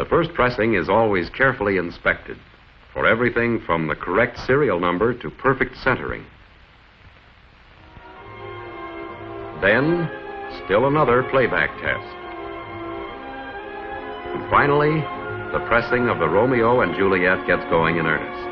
The first pressing is always carefully inspected for everything from the correct serial number to perfect centering. Then, still another playback test. And finally, the pressing of the Romeo and Juliet gets going in earnest.